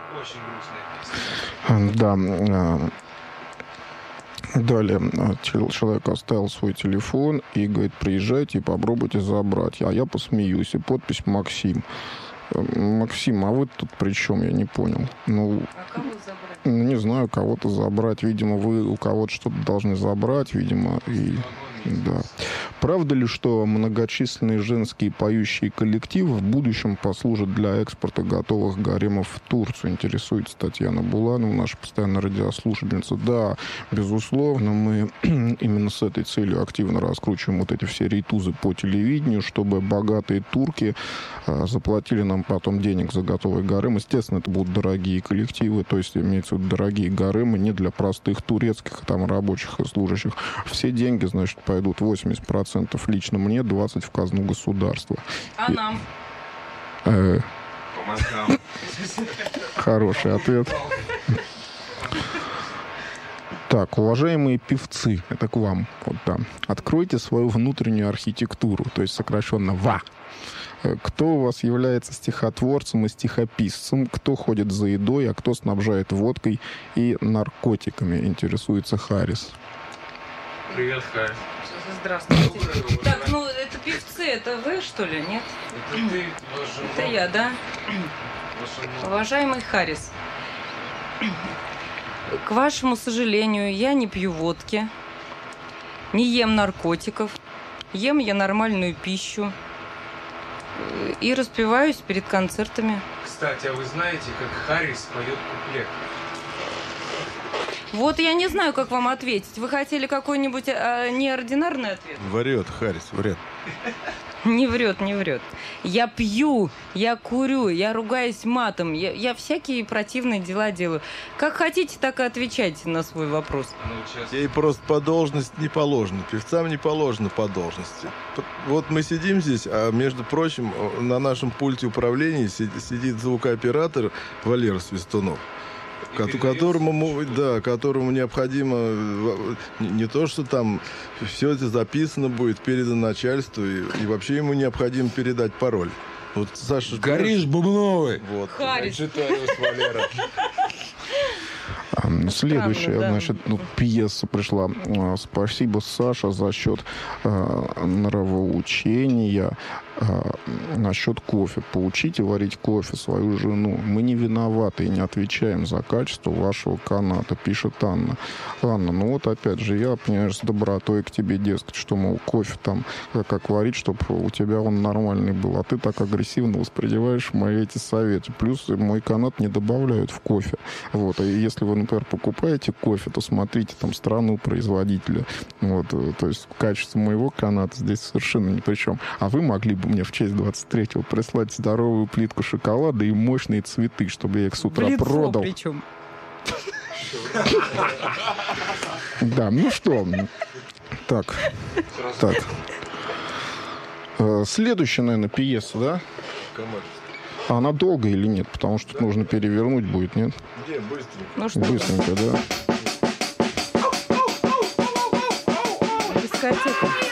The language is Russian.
Очень грустная песня. Да. Далее человек оставил свой телефон и говорит, приезжайте и попробуйте забрать. А я посмеюсь. И подпись Максим. Максим, а вы тут при чем? Я не понял. Ну, а кого забрать? Ну, не знаю, кого-то забрать. Видимо, вы у кого-то что-то должны забрать, видимо, и... Да. Правда ли, что многочисленные женские поющие коллективы в будущем послужат для экспорта готовых гаремов в Турцию? Интересуется Татьяна Буланова, наша постоянная радиослушательница. Да, безусловно, мы именно с этой целью активно раскручиваем вот эти все рейтузы по телевидению, чтобы богатые турки заплатили нам потом денег за готовый гарем. Естественно, это будут дорогие коллективы, то есть имеется в виду дорогие гаремы не для простых турецких там рабочих и служащих. Все деньги, значит, пойдут 80% лично мне, 20% в казну государства. А нам? По мозгам. Хороший ответ. Так, уважаемые певцы, это к вам. Вот там. Откройте свою внутреннюю архитектуру, то есть сокращенно ВА. Кто у вас является стихотворцем и стихописцем? Кто ходит за едой, а кто снабжает водкой и наркотиками? Интересуется Харрис. Привет, Харрис. Здравствуйте. Так, ну это певцы, это вы, что ли, нет? Это ты, Это я, да? Уважаемый Харрис, к вашему сожалению, я не пью водки, не ем наркотиков, ем я нормальную пищу и распеваюсь перед концертами. Кстати, а вы знаете, как Харрис поет куплет? Вот я не знаю, как вам ответить. Вы хотели какой-нибудь неординарный ответ? Врет, Харрис, врет. Не врет, не врет. Я пью, я курю, я ругаюсь матом, я всякие противные дела делаю. Как хотите, так и отвечайте на свой вопрос. Ей просто по должности не положено. Певцам не положено по должности. Вот мы сидим здесь, а между прочим, на нашем пульте управления сидит звукооператор Валера Свистунов. Которому необходимо не то, что там все это записано будет, передано начальству, и вообще ему необходимо передать пароль. Вот Саша... Горишь, Бубновый! Вот. Харрис. Валера. Следующая, Странно, да. значит, пьеса пришла. Спасибо, Саша, за счет нравоучения. Насчет кофе. Поучите варить кофе свою жену. Мы не виноваты и не отвечаем за качество вашего каната, пишет Анна. Анна, ну вот опять же, я, понимаешь, с добротой к тебе, дескать, что, мол, кофе там как варить, чтобы у тебя он нормальный был. А ты так агрессивно воспринимаешь мои эти советы. Плюс мой канат не добавляют в кофе. Вот. И если вы, например, покупаете кофе, то смотрите там страну производителя. Вот. То есть качество моего каната здесь совершенно ни при чем. А вы могли бы мне в честь 23-го прислать здоровую плитку шоколада и мощные цветы, чтобы я их с утра продал. Причем. Да, ну что. Так. Следующая, наверное, пьеса, да? А она долгая или нет? Потому что тут нужно перевернуть будет, нет? Где? Быстренько. Ну что, Быстренько, да. дискотека.